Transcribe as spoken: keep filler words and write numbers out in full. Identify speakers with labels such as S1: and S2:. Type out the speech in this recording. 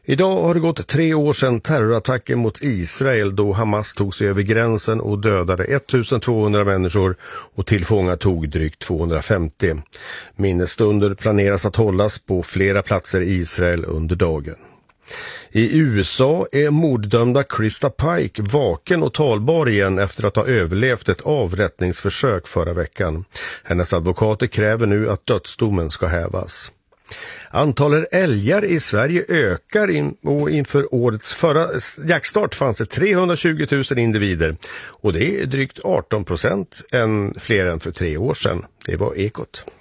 S1: Idag har det gått tre år sedan terrorattacken mot Israel då Hamas tog sig över gränsen och dödade ettusentvåhundra människor och tillfångatog drygt tvåhundrafemtio. Minnesstunder planeras att hållas på flera platser i Israel under dagen. I U S A är morddömda Krista Pike vaken och talbar igen efter att ha överlevt ett avrättningsförsök förra veckan. Hennes advokater kräver nu att dödsdomen ska hävas. Antalet älgar i Sverige ökar in, och inför årets förra jaktstart fanns det trehundratjugotusen individer och det är drygt arton procent än fler än för tre år sedan. Det var Ekot.